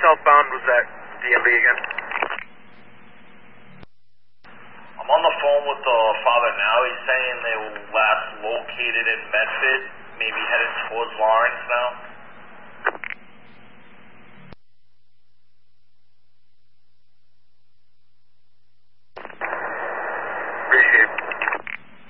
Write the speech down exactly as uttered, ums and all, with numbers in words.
southbound was that D M V again? I'm on the phone with the father now. He's saying